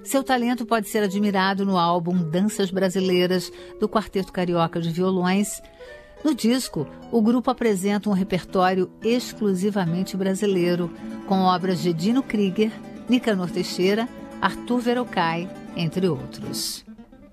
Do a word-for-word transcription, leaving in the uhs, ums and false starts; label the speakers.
Speaker 1: Seu talento pode ser admirado no álbum Danças Brasileiras, do Quarteto Carioca de Violões. No disco, o grupo apresenta um repertório exclusivamente brasileiro, com obras de Dino Krieger, Nicanor Teixeira, Arthur Verocai, entre outros.